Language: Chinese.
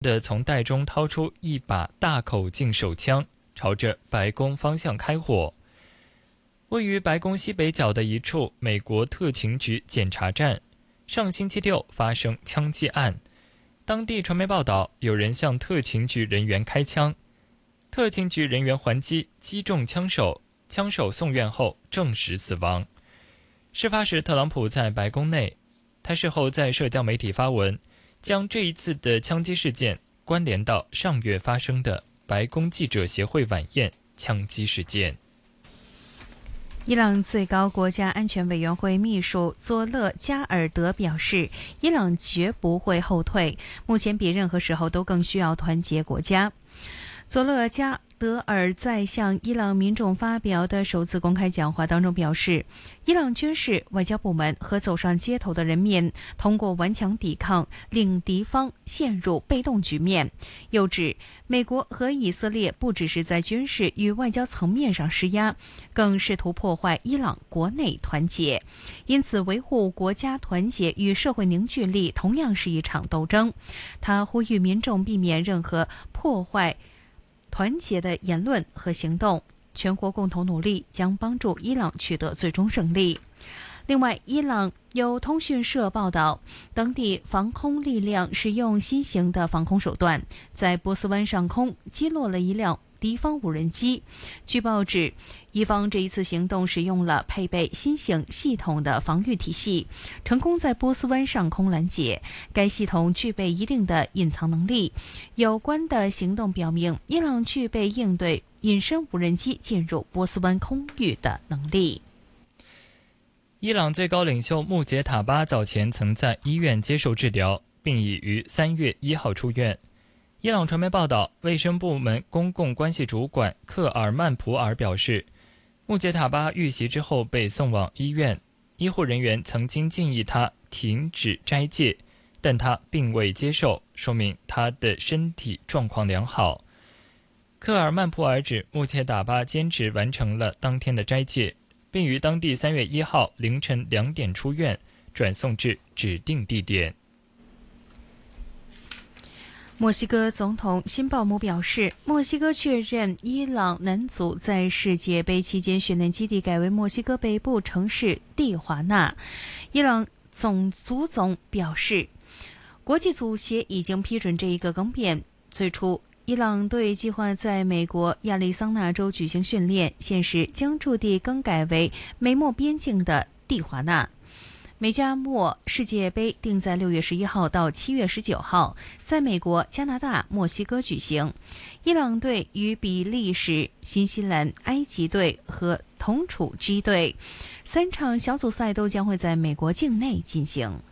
的从袋中掏出一把大口径手枪，朝着白宫方向开火。位于白宫西北角的一处美国特勤局检查站，上星期六发生枪击案。当地传媒报道，有人向特勤局人员开枪，特勤局人员还击，击中枪手，枪手送院后证实死亡。事发时，特朗普在白宫内，他事后在社交媒体发文，将这一次的枪击事件关联到上月发生的白宫记者协会晚宴枪击事件。 伊朗最高国家安全委员会秘书佐勒加尔德表示，伊朗绝不会后退，目前比任何时候都更需要团结国家。佐勒加德尔在向伊朗民众发表的首次公开讲话当中表示，伊朗军事、外交部门和走上街头的人民通过顽强抵抗令敌方陷入被动局面。又指美国和以色列不只是在军事与外交层面上施压，更试图破坏伊朗国内团结，因此维护国家团结与社会凝聚力同样是一场斗争。他呼吁民众避免任何破坏团结的言论和行动，全国共同努力将帮助伊朗取得最终胜利。另外，伊朗有通讯社报道，当地防空力量使用新型的防空手段，在波斯湾上空击落了一辆敌方无人机。据报指，伊方这一次行动使用了配备新型系统的防御体系，成功在波斯湾上空拦截。该系统具备一定的隐藏能力。有关的行动表明，伊朗具备应对隐身无人机进入波斯湾空域的能力。 伊朗最高领袖穆杰塔巴早前曾在医院接受治疗，并已于3月1号出院。伊朗传媒报道，卫生部门公共关系主管克尔曼普尔表示，穆杰塔巴遇袭之后被送往医院，医护人员曾经建议他停止斋戒，但他并未接受，说明他的身体状况良好。克尔曼普尔指穆杰塔巴坚持完成了当天的斋戒，并于当地3月1号凌晨2点出院，转送至指定地点。 墨西哥总统辛鲍姆表示，墨西哥确认伊朗男足在世界杯期间训练基地改为墨西哥北部城市蒂华纳。伊朗足总表示，国际足协已经批准这一个更变。最初，伊朗队计划在美国亚利桑那州举行训练，现时将驻地更改为美墨边境的蒂华纳。美加墨世界杯定在6月11号到7月19号，在美国、加拿大、墨西哥举行。伊朗队与比利时、新西兰、埃及队和同处 G 队3场小组赛都将会在美国境内进行。